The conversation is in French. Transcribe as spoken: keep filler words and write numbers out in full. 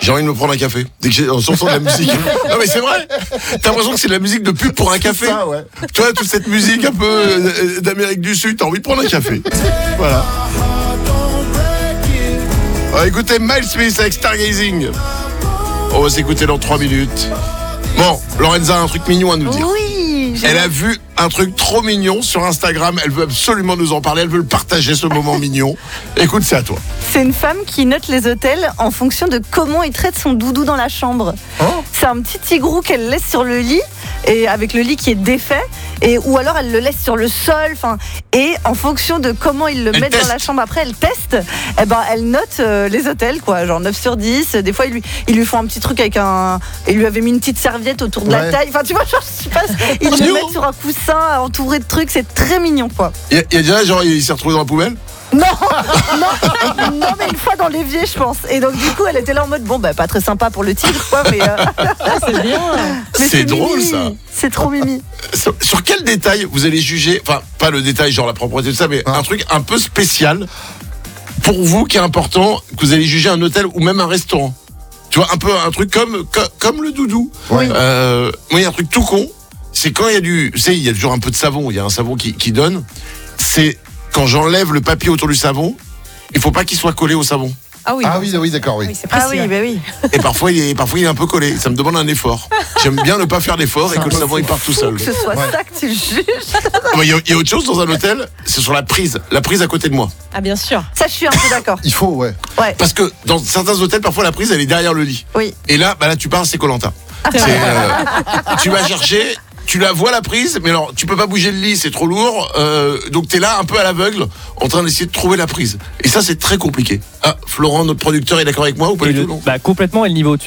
j'ai envie de me prendre un café. Dès que j'ai en chanson de la musique. Non mais c'est vrai. T'as l'impression que c'est de la musique de pub pour un café. Ça, ouais. Tu vois, toute cette musique un peu euh, d'Amérique du Sud, t'as envie de prendre un café. Voilà. Alors, écoutez Miles Smith avec Stargazing. On va s'écouter dans trois minutes. Bon, Lorenza a un truc mignon à nous dire. Oui. Elle a vu un truc trop mignon sur Instagram. Elle veut absolument nous en parler. Elle veut le partager, ce moment mignon. Écoute, c'est à toi. C'est une femme qui note les hôtels en fonction de comment il traite son doudou dans la chambre. Oh. C'est un petit tigrou qu'elle laisse sur le lit, et avec le lit qui est défait, et ou alors elle le laisse sur le sol. Enfin, et en fonction de comment il le Elle met teste. dans la chambre après, elle teste. Et ben, elle note euh, les hôtels, quoi, genre neuf sur dix. Des fois, ils lui, ils lui font un petit truc avec un. Ils lui avaient mis une petite serviette autour de Ouais. la taille. Enfin, tu vois, genre, je sais pas, ils le Mignon. mettent sur un coussin entouré de trucs. C'est très mignon, quoi. Il y, a- il y a déjà, genre, il s'est retrouvé dans la poubelle. Non, non, non, mais une fois dans l'évier, je pense. Et donc, du coup, elle était là en mode, bon, bah, pas très sympa pour le tigre, quoi, mais. euh, C'est bien. mais C'est drôle, mimi. ça. C'est trop mimi. Sur, sur quel détail vous allez juger, enfin, pas le détail, genre la propreté de ça, mais Ah. un truc un peu spécial pour vous qui est important, que vous allez juger un hôtel ou même un restaurant. Tu vois, un peu un truc comme, comme, comme le doudou. Ouais. Euh, moi, il y a un truc tout con, c'est quand il y a du. Tu sais, il y a toujours un peu de savon, il y a un savon qui, qui donne. C'est quand j'enlève le papier autour du savon, il faut pas qu'il soit collé au savon. Ah oui. Ah oui, oui, d'accord, oui. Oui, c'est Ah précis. oui, bah oui. Et parfois il, est, parfois, il est un peu collé. Ça me demande un effort. J'aime bien ne pas faire d'effort et C'est que un le peu savon il part tout seul. Que ce soit Ouais. ça que tu juges. Ah bah, Il y, a- il y a autre chose dans un hôtel, c'est sur la prise. La prise à côté de moi. Ah bien sûr. Ça, je suis un peu d'accord. Il faut, ouais. Ouais, Parce que dans certains hôtels, parfois la prise elle est derrière le lit. oui. Et là, bah là tu pars, c'est Koh-Lanta. C'est, euh, tu vas chercher, tu la vois la prise, mais alors tu peux pas bouger le lit, c'est trop lourd. Euh, donc t'es là un peu à l'aveugle, en train d'essayer de trouver la prise. Et ça c'est très compliqué. Ah, Florent, notre producteur, est d'accord avec moi ou pas Et du le- tout non bah, complètement, et le niveau au-dessus.